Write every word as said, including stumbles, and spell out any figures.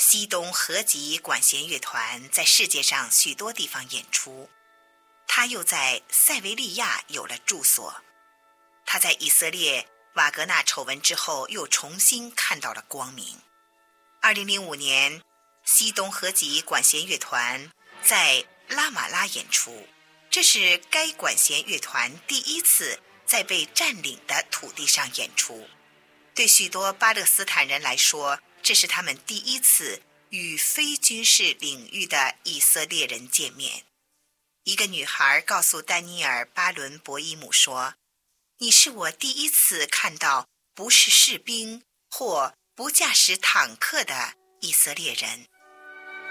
西东合集管弦乐团在世界上许多地方演出，他又在塞维利亚有了住所。他在以色列瓦格纳丑闻之后又重新看到了光明。二零零五年，西东合集管弦乐团在拉玛拉演出，这是该管弦乐团第一次在被占领的土地上演出。对许多巴勒斯坦人来说，这是他们第一次与非军事领域的以色列人见面。一个女孩告诉丹尼尔·巴伦博伊姆说，你是我第一次看到不是士兵或不驾驶坦克的以色列人。